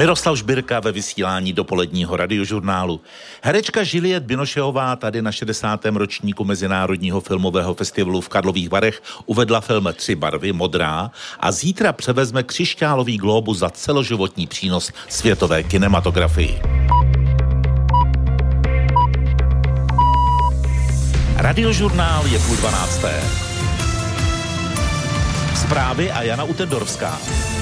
Miroslav Žbirka ve vysílání dopoledního radiožurnálu. Herečka Juliette Binocheová tady na 60. ročníku Mezinárodního filmového festivalu v Karlových Varech uvedla film 3 barvy, modrá, a zítra převezme křišťálový glóbus za celoživotní přínos světové kinematografii. Radiožurnál je 11:30. Zprávy a Jana Utendorská.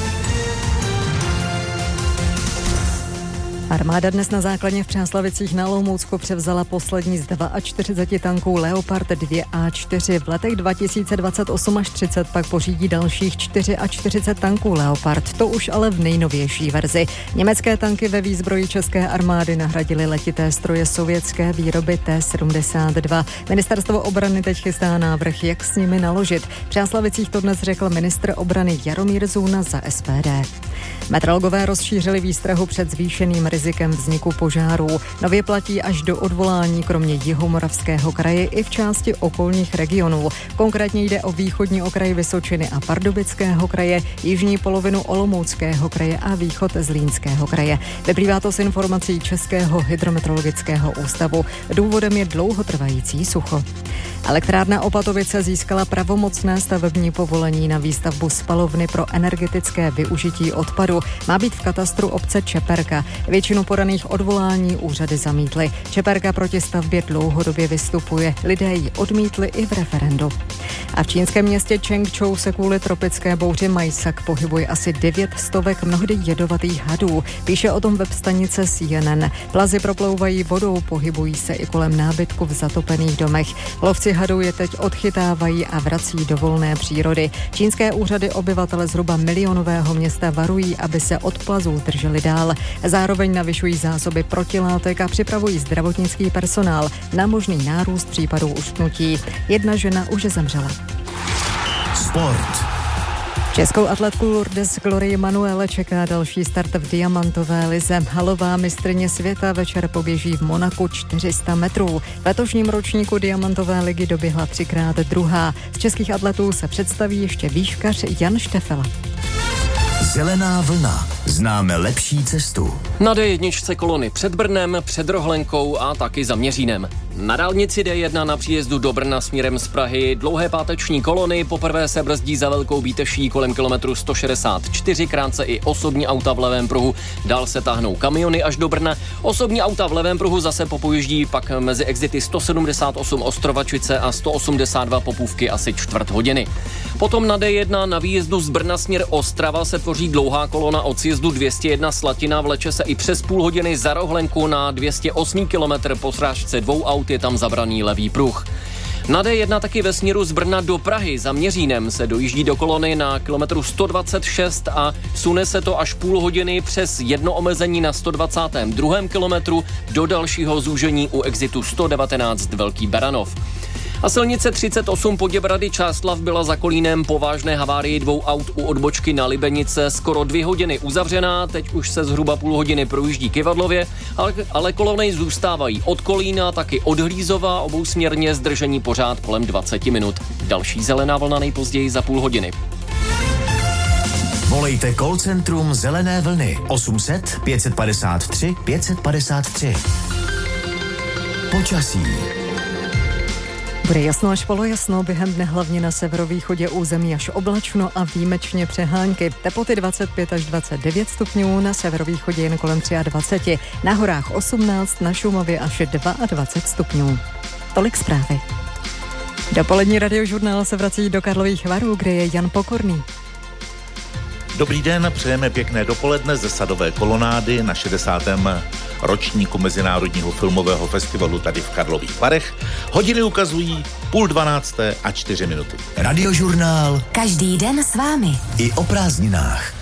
Armáda dnes na základně v Přáslavicích na Olomoucku převzala poslední z 42 tanků Leopard 2A4. V letech 2028 až 30 pak pořídí dalších 44 tanků Leopard, to už ale v nejnovější verzi. Německé tanky ve výzbroji české armády nahradily letité stroje sovětské výroby T-72. Ministerstvo obrany teď chystá návrh, jak s nimi naložit. V Přáslavicích to dnes řekl ministr obrany Jaromír Zůna za SPD. Meteorologové rozšířili výstrahu před zvýšeným rizikem vzniku požárů. Nově platí až do odvolání kromě Jihomoravského kraje i v části okolních regionů. Konkrétně jde o východní okraj Vysočiny a Pardubického kraje, jižní polovinu Olomouckého kraje a východ Zlínského kraje. Vyplývá to z informací Českého hydrometeorologického ústavu. Důvodem je dlouhotrvající sucho. Elektrárna Opatovice získala pravomocné stavební povolení na výstavbu spalovny pro energetické využití odpadu. Má být v katastru obce Čeperka. Většinu podaných odvolání úřady zamítly. Čeperka proti stavbě dlouhodobě vystupuje. Lidé ji odmítli i v referendu. A v čínském městě Čengčou se kvůli tropické bouři Majsak pohybuje asi 900 mnohdy jedovatých hadů. Píše o tom web stanice CNN. Plazy proplouvají vodou, pohybují se i kolem nábytku v zatopených domech. Lovci hadů je teď odchytávají a vrací do volné přírody. Čínské úřady obyvatele zhruba milionového města varují, aby se od plazů drželi dál. Zároveň navyšují zásoby protilátek a připravují zdravotnický personál na možný nárůst případů ušknutí. Jedna žena už zemřela. Sport. Českou atletku Lourdes Glorii Manuelle čeká další start v diamantové lize. Halová mistryně světa večer poběží v Monaku 400 metrů. V letošním ročníku diamantové ligy doběhla 3krát druhá. Z českých atletů se představí ještě výškař Jan Štefela. Zelená vlna. Známe lepší cestu. Na D1 kolony před Brnem, před Rohlenkou a taky za Měřínem. Na dálnici D1 na příjezdu do Brna směrem z Prahy dlouhé páteční kolony, poprvé se brzdí za Velkou Bíteší kolem kilometru 164, krátce i osobní auta v levém pruhu, dál se táhnou kamiony až do Brna. Osobní auta v levém pruhu zase popojíždí pak mezi exity 178 Ostrovačice a 182 Popůvky asi čtvrt hodiny. Potom na D1 na výjezdu z Brna směr Ostrava se tvoří dlouhá kolona od sjezdu 201 Slatina, vleče se i přes půl hodiny za Rohlenku na 208 km po srážce 2 aut je tam zabraný levý pruh. Na D1 taky ve směru z Brna do Prahy za Měřínem se dojíždí do kolony na kilometru 126 a sune se to až půl hodiny přes jedno omezení na 122. kilometru do dalšího zúžení u exitu 119 Velký Beranov. A silnice 38 Poděbrady Čáslav byla za Kolínem po vážné havárii 2 aut u odbočky na Libenice skoro 2 hodiny uzavřená, teď už se zhruba půl hodiny projíždí Kyvadlově, ale kolony zůstávají od Kolína, taky od Hlízova, obousměrně zdržení pořád kolem 20 minut. Další zelená vlna nejpozději za půl hodiny. Volejte call centrum Zelené vlny 800 553 553. Počasí. Bude jasno až polojasno, během dne hlavně na severovýchodě území až oblačno a výjimečně přehánky. Teploty 25 až 29 stupňů, na severovýchodě jen kolem 23, na horách 18, na Šumavě až 22 stupňů. Tolik zprávy. Dopolední radiožurnál se vrací do Karlových Varů, kde je Jan Pokorný. Dobrý den, přejeme pěkné dopoledne ze Sadové kolonády na 60. ročníku Mezinárodního filmového festivalu tady v Karlových Varech. Hodiny ukazují 11:30 a 4 minuty. Radiožurnál. Každý den s vámi. I o prázdninách.